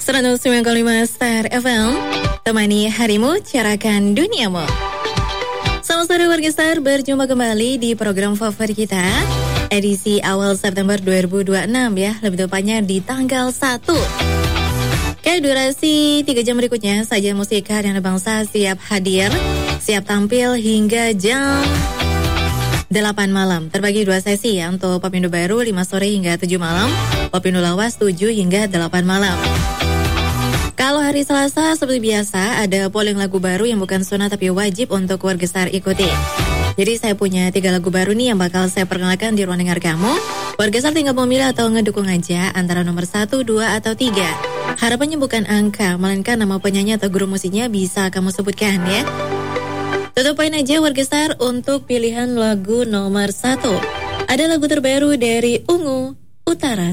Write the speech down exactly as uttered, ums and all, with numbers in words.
seratus sembilan koma lima Star F M, temani harimu, carakan duniamu. Selamat sore warga Star, berjumpa kembali di program favorit kita, edisi awal September dua ribu dua puluh enam ya, lebih tepatnya di tanggal satu. Oke, durasi tiga jam berikutnya saja musik dan bangsa siap hadir, siap tampil hingga jam delapan malam. Terbagi dua sesi ya, untuk Pop Indo Baru lima sore hingga tujuh malam, Pop Indo Lawas tujuh hingga delapan malam. Kalau hari Selasa seperti biasa ada polling lagu baru yang bukan sunah tapi wajib untuk warga Star ikuti. Jadi saya punya tiga lagu baru nih yang bakal saya perkenalkan di ruang dengar kamu. Warga Star tinggal memilih atau ngedukung aja antara nomor satu, dua, atau tiga. Harapannya bukan angka, melainkan nama penyanyi atau guru musiknya bisa kamu sebutkan ya. Tutup poin aja warga Star untuk pilihan lagu nomor satu. Ada lagu terbaru dari Ungu Utara.